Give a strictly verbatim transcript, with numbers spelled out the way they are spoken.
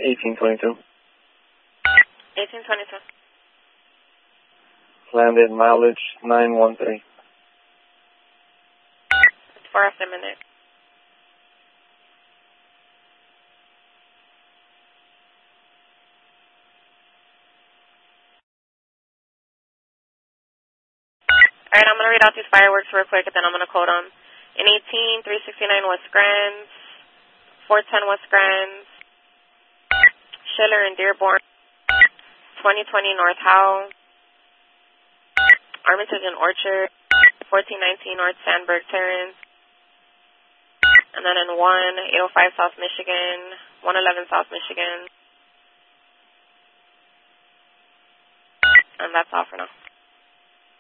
eighteen twenty-two. eighteen twenty-two. Landed mileage nine one three. It's four after midnight. Alright, I'm going to read out these fireworks real quick, and then I'm going to quote them. In eighteen, three sixty-nine West Grand, four ten West Grand, Schiller and Dearborn, twenty twenty North Howe, Armitage and Orchard, fourteen nineteen North Sandberg Terrace, and then in one, eight oh five South Michigan, one eleven South Michigan, and that's all for now.